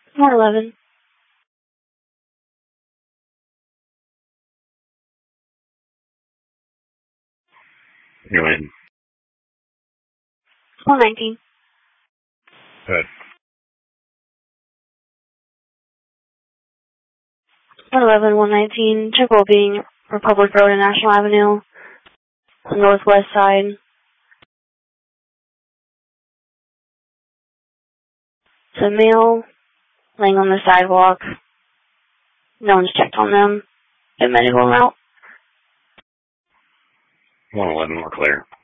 111. 119. Good. 111, 119. Chippewa being Republic Road and National Avenue, northwest side. It's a male laying on the sidewalk. No one's checked on them. Get medical route. 111, we're clear.